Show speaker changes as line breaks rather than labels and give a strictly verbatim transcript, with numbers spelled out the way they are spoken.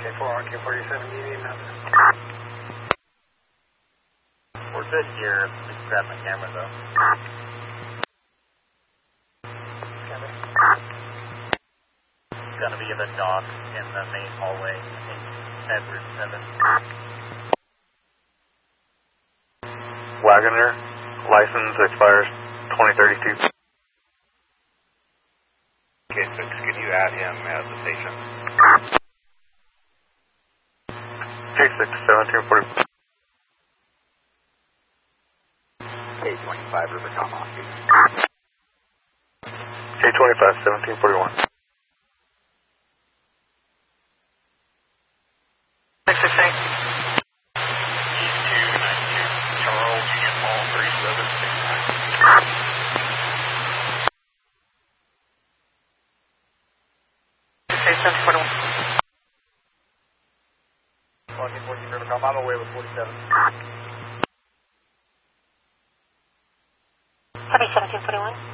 K four, R K forty-seven, you need nothing.
We're good here. Just grab my camera though. Gonna be in the dock in the main hallway in Edward seven.
Wagoner, license expires twenty thirty-two.
K six, can you add him at the station?
K six, seventeen forty.
K twenty-five, River Tomahawk.
K twenty-five, seventeen forty-one.
six six eight.
E two ninety-two. Charles, Union Hall, thirty-seven sixty-nine.
K seven forty-one.
fourteen fourteen River Tom, I'm away with forty-seven.
Copy seventeen forty-one.